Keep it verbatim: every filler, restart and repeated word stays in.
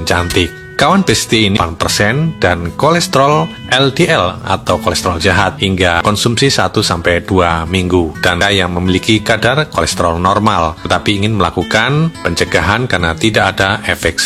cantik. Kawan Besti ini delapan persen dan kolesterol L D L atau kolesterol jahat hingga konsumsi satu sampai dua minggu. Dan Anda yang memiliki kadar kolesterol normal tetapi ingin melakukan pencegahan karena tidak ada efek